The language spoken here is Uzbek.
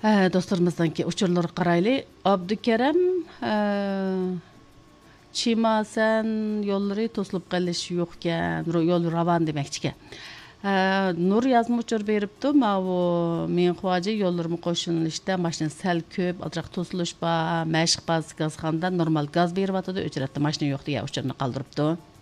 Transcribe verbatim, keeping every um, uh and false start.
Dostlarımızdan ki uçurları qaraylı. Abdükerem Çima sen yolları toslub qalish yo'qkan, yo'l ravan demekçike. Nur yazma uçur beripti, ma o men xo'aji yo'llarımı qo'shilishda mashina sal ko'p, azroq to'silish ba, mashq baz gazxonda normal gaz berib atadi, o'chiratdi, mashina yo'q degan uçurni qoldiribdi.